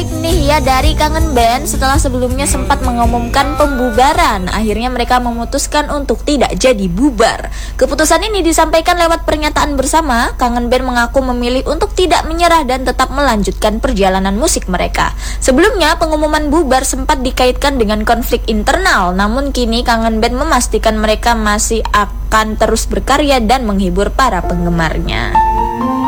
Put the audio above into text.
menarik nih ya dari Kangen Band. Setelah sebelumnya sempat mengumumkan pembubaran, akhirnya mereka memutuskan untuk tidak jadi bubar. Keputusan ini disampaikan lewat pernyataan bersama. Kangen Band mengaku memilih untuk tidak menyerah dan tetap melanjutkan perjalanan musik mereka. Sebelumnya pengumuman bubar sempat dikaitkan dengan konflik internal, namun kini Kangen Band memastikan mereka masih akan terus berkarya dan menghibur para penggemarnya.